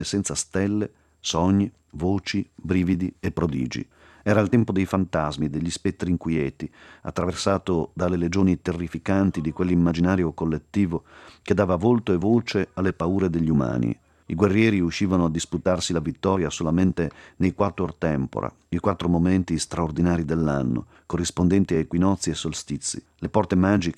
e senza stelle, sogni, voci, brividi e prodigi. Era il tempo dei fantasmi, degli spettri inquieti, attraversato dalle legioni terrificanti di quell'immaginario collettivo che dava volto e voce alle paure degli umani. I guerrieri uscivano a disputarsi la vittoria solamente nei quattro tempora, i quattro momenti straordinari dell'anno, corrispondenti a equinozi e solstizi. Le porte magiche